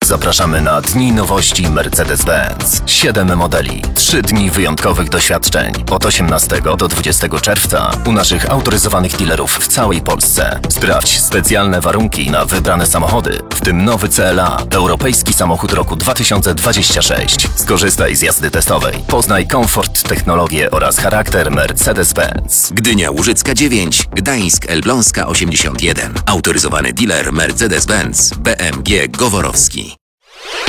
Zapraszamy na Dni Nowości Mercedes-Benz. 7 modeli, 3 dni wyjątkowych doświadczeń. Od 18 do 20 czerwca u naszych autoryzowanych dealerów w całej Polsce. Sprawdź specjalne warunki na wybrane samochody, w tym nowy CLA, europejski samochód roku 2026. Skorzystaj z jazdy testowej. Poznaj komfort, technologię oraz charakter Mercedes-Benz. Gdynia Łużycka 9, Gdańsk Elbląska 81. Autoryzowany dealer Mercedes-Benz BMG Goworowski.